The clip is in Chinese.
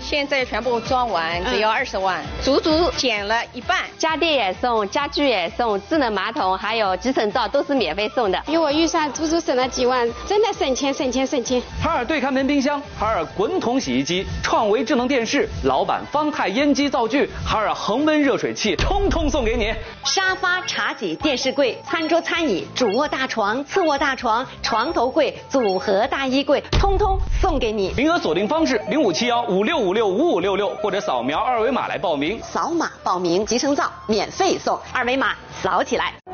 现在全部装完只要20万，足足减了一半。 家电也送，家具也送，智能马桶还有集成灶都是免费送的。 比我预算足足省了几万，真的省钱。 海尔对看门冰箱、海尔滚筒洗衣机、创维智能电视、老板方太烟机灶具、海尔恒温热水器，通通送给你。 沙发、茶几、电视柜、餐桌、餐椅、主卧大床、次卧大床、床头柜、组合大衣柜，通通送给你。 名额锁定方式：057156565566，或者扫描2维码来报名。 扫码报名，集成灶免费送，2维码扫起来。